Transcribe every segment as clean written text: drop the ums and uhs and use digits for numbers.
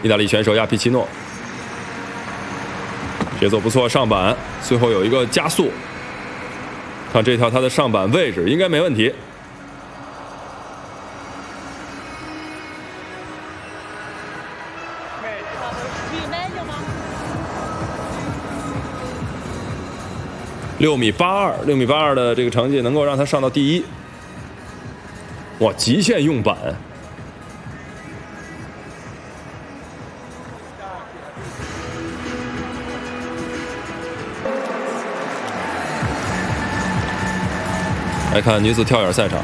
意大利选手亚皮奇诺，节奏不错，上板最后有一个加速，看这条他的上板位置应该没问题。6.82米的这个成绩能够让他上到第一。哇，极限用板。来看女子跳远赛场，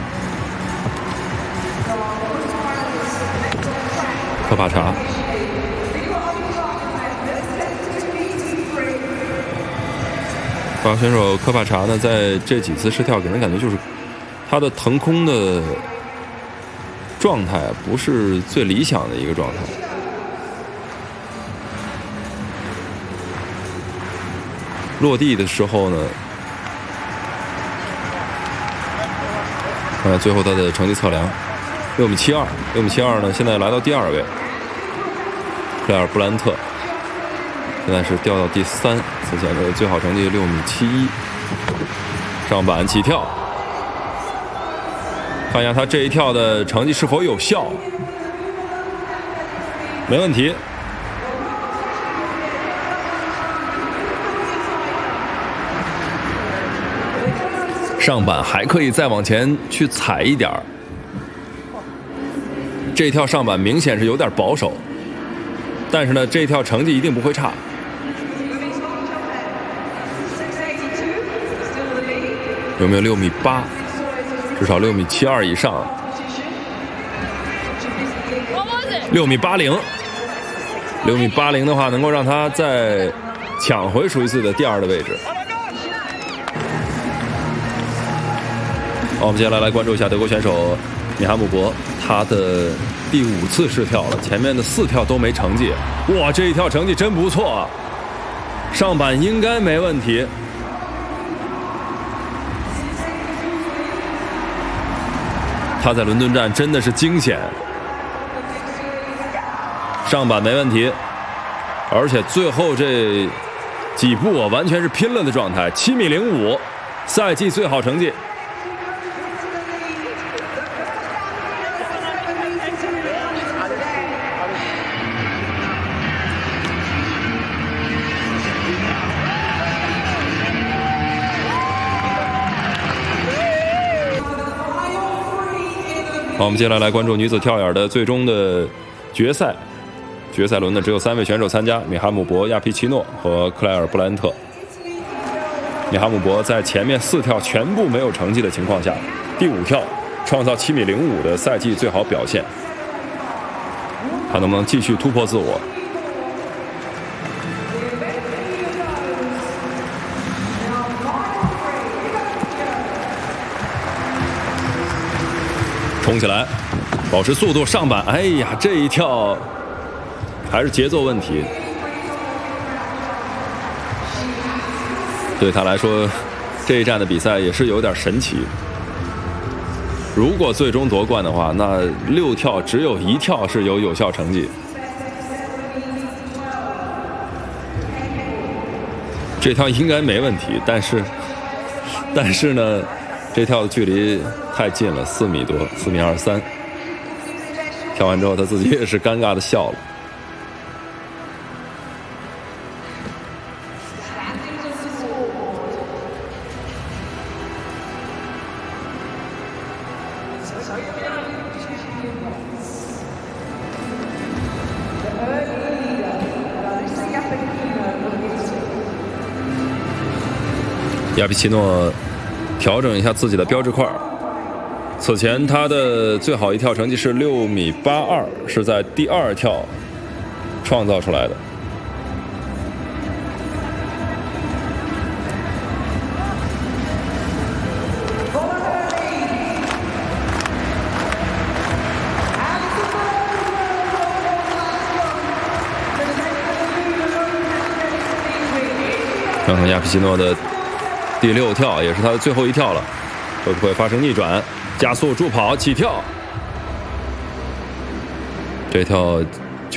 科帕查。法国选手科帕查呢，在这几次试跳给人感觉就是他的腾空的状态不是最理想的一个状态。落地的时候呢，最后他的成绩测量6.72米，6.72米呢，现在来到第2位，克莱尔布兰特。现在是掉到第3，此前的最好成绩6.71米。上板起跳，看一下他这一跳的成绩是否有效，没问题。上板还可以再往前去踩一点儿，这一跳上板明显是有点保守，但是呢，这一跳成绩一定不会差。有没有6.8米？至少6.72米以上。6.80米的话，能够让他再抢回属于自己的第2的位置。好，我们接下来来关注一下德国选手米哈姆博，他的第5次试跳了，前面的4跳都没成绩。哇，这一跳成绩真不错啊！上板应该没问题。他在伦敦站真的是惊险，上板没问题，而且最后这几步啊，完全是拼了的状态，7.05米，赛季最好成绩。好，我们接下来来关注女子跳远的最终的决赛。决赛轮呢，只有3位选手参加：米哈姆博、亚皮奇诺和克莱尔布兰特。米哈姆博在前面4跳全部没有成绩的情况下，第5跳创造7.05米的赛季最好表现，他能不能继续突破自我？冲起来，保持速度，上板。哎呀，这一跳还是节奏问题。对他来说，这一站的比赛也是有点神奇。如果最终夺冠的话，那6跳只有1跳是有效成绩。这跳应该没问题，但是呢，这跳的距离太近了，4米多，4.23米。跳完之后，他自己也是尴尬的笑了。亚皮奇诺调整一下自己的标志块。此前他的最好一跳成绩是6.82米，是在第2跳创造出来的。看看亚皮奇诺的第6跳，也是他的最后一跳了，会不会发生逆转？加速助跑起跳，这跳